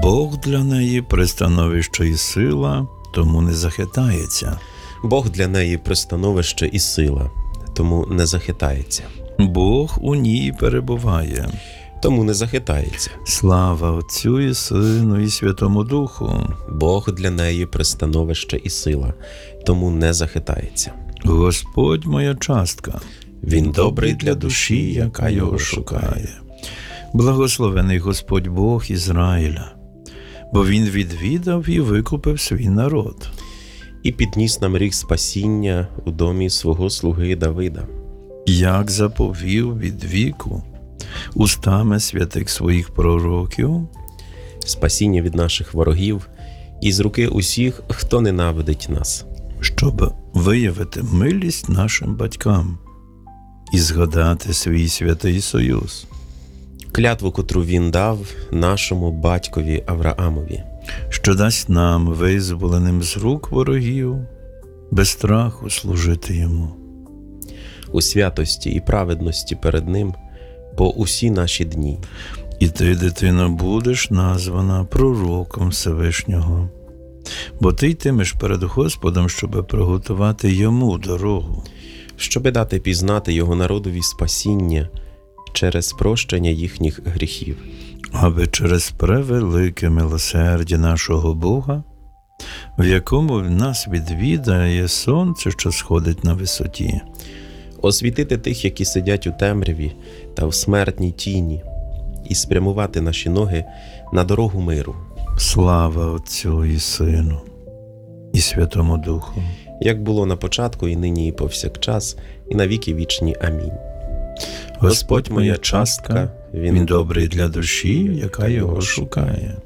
Бог для неї пристановище і сила, тому не захитається. Бог для неї пристановище і сила, тому не захитається. Бог у ній перебуває. Тому не захитається. Слава Отцю і Сину і Святому Духу. Бог для неї пристановище і сила, тому не захитається. Господь моя частка. Він добрий для душі, яка його шукає. Благословений Господь Бог Ізраїля, бо Він відвідав і викупив свій народ. І підніс нам ріг спасіння у домі свого слуги Давида. Як заповів від віку устами святих своїх пророків, Спасіння від наших ворогів і з руки усіх, хто ненавидить нас. щоб виявити милість нашим батькам і згадати свій святий союз, Клятву, котру він дав нашому батькові Авраамові. що дасть нам, визволеним з рук ворогів, без страху служити йому. У святості і праведності перед ним по усі наші дні. І ти, дитино, будеш названа пророком Всевишнього, бо ти йтимеш перед Господом, щоб приготувати йому дорогу, Щоби дати пізнати його народові спасіння через прощення їхніх гріхів. аби через превелике милосердя нашого Бога, в якому в нас відвідає сонце, що сходить на висоті, Освітити тих, які сидять у темряві та в смертній тіні, і спрямувати наші ноги на дорогу миру. слава Отцю і Сину і Святому Духу. Як було на початку, і нині, і повсякчас, і на віки вічні. Амінь. Господь моя частка, Він добрий для душі, яка його шукає.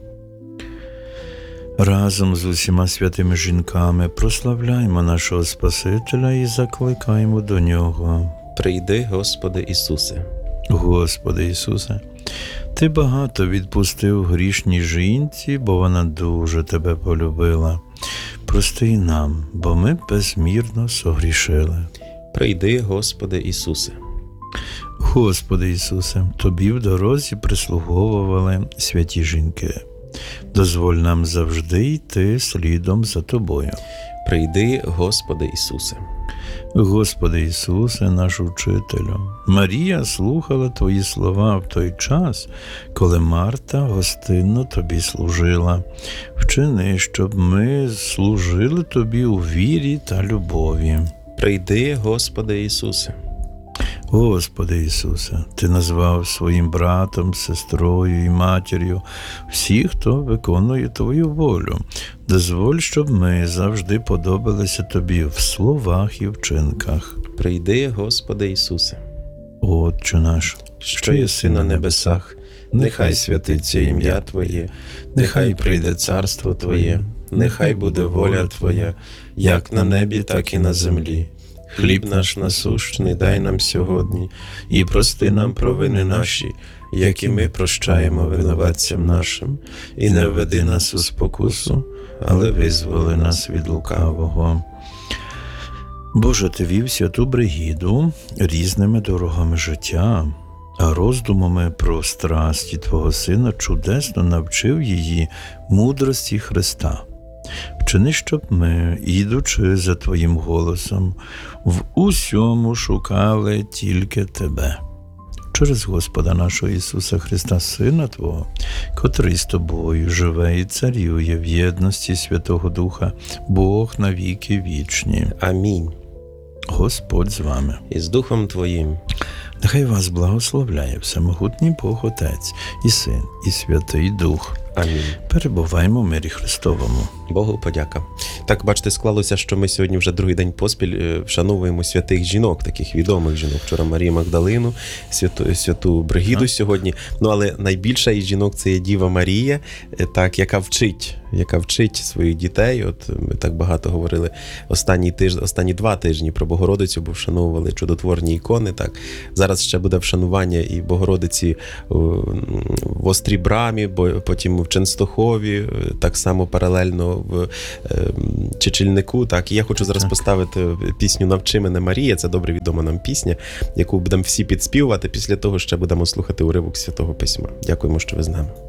Разом з усіма святими жінками прославляємо нашого Спасителя і закликаємо до Нього. Прийди, Господи Ісусе. Господи Ісусе, Ти багато відпустив грішній жінці, бо вона дуже Тебе полюбила. Прости й нам, бо ми безмірно согрішили. Прийди, Господи Ісусе. Господи Ісусе, Тобі в дорозі прислуговували святі жінки. Дозволь нам завжди йти слідом за Тобою. Прийди, Господи Ісусе. Господи Ісусе, наш Учителю, Марія слухала Твої слова в той час, коли Марта гостинно Тобі служила. Вчини, щоб ми служили Тобі у вірі та любові. Прийди, Господи Ісусе. Господи Ісусе, Ти назвав своїм братом, сестрою і матір'ю всіх, хто виконує Твою волю. Дозволь, щоб ми завжди подобалися Тобі в словах і вчинках. Прийди, Господи Ісусе. Отче наш, Що єси на небесах, нехай святиться ім'я Твоє, нехай прийде царство Твоє, нехай буде воля Твоя, як на небі, так і на землі. Хліб наш насущний дай нам сьогодні, і прости нам провини наші, як і ми прощаємо винуватцям нашим, і не введи нас у спокусу, але визволи нас від лукавого. Боже, Ти вів святу Бригіду різними дорогами життя, а роздумами про страсті Твого Сина чудесно навчив її мудрості Христа. Вчини, щоб ми, ідучи за Твоїм голосом, в усьому шукали тільки Тебе. Через Господа нашого Ісуса Христа, Сина Твого, котрий з Тобою живе і царює в єдності Святого Духа, Бог на віки вічні. Амінь. Господь з вами. І з Духом Твоїм. Нехай вас благословляє Всемогутній Бог Отець, і Син, і Святий Дух. Амінь. Перебуваємо в мирі Христовому. Богу подяка. Так, бачите, склалося, що ми сьогодні вже другий день поспіль вшановуємо святих жінок, таких відомих жінок. Вчора Марію Магдалину, святу Бригіду сьогодні. Ну, але найбільша із жінок – це є Діва Марія, так, яка вчить своїх дітей. От ми так багато говорили останні 2 тижні про Богородицю, бо вшановували чудотворні ікони. Так. Зараз ще буде вшанування і Богородиці в Острій Брамі, потім в Ченстохові, так само паралельно в Чечільнику. Так. І я хочу зараз поставити пісню «Навчи мене, Марія». Це добре відома нам пісня, яку будемо всі підспівувати. Після того ще будемо слухати уривок Святого Письма. Дякуємо, що ви з нами.